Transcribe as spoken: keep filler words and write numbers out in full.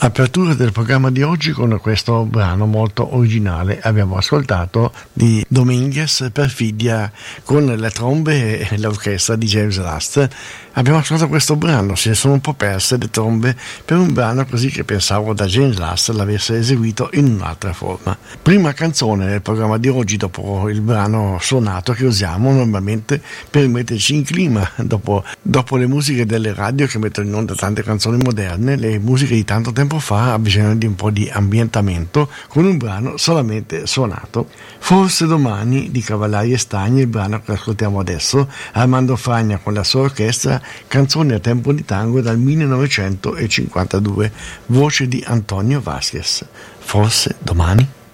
Apertura del programma di oggi con questo brano molto originale. Abbiamo ascoltato di Dominguez Perfidia con le trombe e l'orchestra di James Last. Abbiamo ascoltato questo brano, si sono un po' perse le trombe per un brano così che pensavo da James Last l'avesse eseguito in un'altra forma. Prima canzone del programma di oggi dopo il brano suonato che usiamo normalmente per metterci in clima dopo, dopo le musiche delle radio che mettono in onda tante canzoni moderne. Le musiche di tanto tempo fa ha bisogno di un po' di ambientamento con un brano solamente suonato. Forse domani di Cavallari e Stagni, il brano che ascoltiamo adesso, Armando Fragna con la sua orchestra, canzoni a tempo di tango dal millenovecentocinquantadue, voce di Antonio Vasquez. Forse domani?